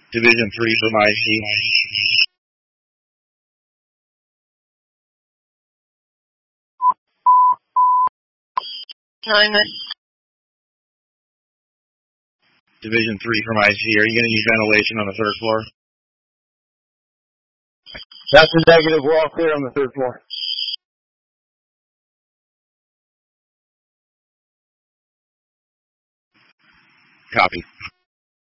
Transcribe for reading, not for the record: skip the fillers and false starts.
Division 3 from IC. Division 3 from IC. Are you going to use ventilation on the third floor? That's a negative. We're all clear on the third floor. Copy.